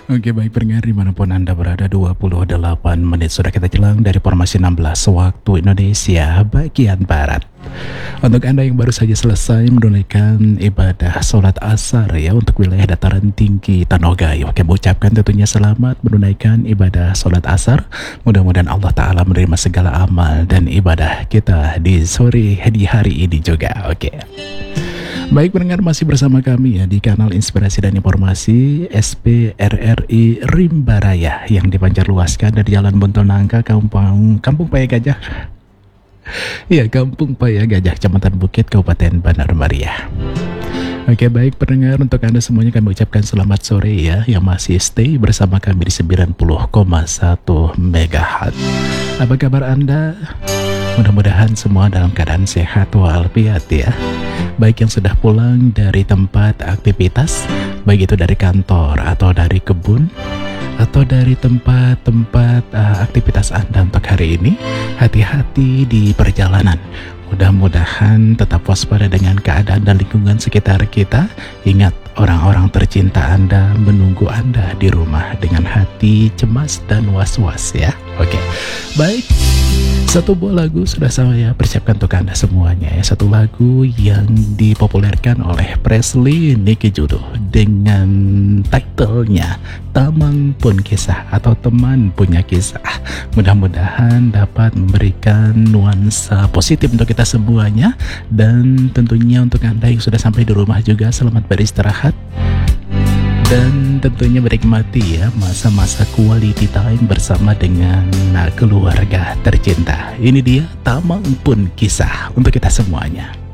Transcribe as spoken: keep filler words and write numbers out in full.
Oke, baik pendengar dimanapun Anda berada, dua puluh delapan menit sudah kita jelang dari formasi enam belas waktu Indonesia bagian Barat. Untuk Anda yang baru saja selesai menunaikan ibadah sholat asar ya untuk wilayah dataran tinggi Tanogayo, oke, mengucapkan tentunya selamat menunaikan ibadah sholat asar. Mudah-mudahan Allah Ta'ala menerima segala amal dan ibadah kita di sore di hari ini juga. Oke, baik pendengar, masih bersama kami ya di kanal Inspirasi dan Informasi S P R R I Rimba Raya yang dipancarluaskan dari Jalan Buntol Nangka, Kampung Kampung Paya Gajah. Ya, Kampung Paya Gajah, Kecamatan Bukit, Kabupaten Bandar Maria. Oke, baik pendengar, untuk Anda semuanya kami ucapkan selamat sore ya, yang masih stay bersama kami di sembilan puluh koma satu megahertz. Apa kabar Anda? Mudah-mudahan semua dalam keadaan sehat walafiat ya. Baik yang sudah pulang dari tempat aktivitas, baik itu dari kantor atau dari kebun atau dari tempat-tempat uh, aktivitas Anda untuk hari ini, hati-hati di perjalanan. Mudah-mudahan tetap waspada dengan keadaan dan lingkungan sekitar kita. Ingat, orang-orang tercinta Anda menunggu Anda di rumah dengan hati cemas dan was-was ya. Oke, baik. Satu buah lagu sudah saya persiapkan untuk Anda semuanya ya. Satu lagu yang dipopulerkan oleh Presley Nicky Judo dengan titlenya Tamang Pun Kisah atau Teman Punya Kisah. Mudah-mudahan dapat memberikan nuansa positif untuk kita semuanya. Dan tentunya untuk Anda yang sudah sampai di rumah juga, selamat beristirahat. Dan tentunya menikmati ya masa-masa quality time bersama dengan keluarga tercinta. Ini dia Tamang Pun Kisah untuk kita semuanya.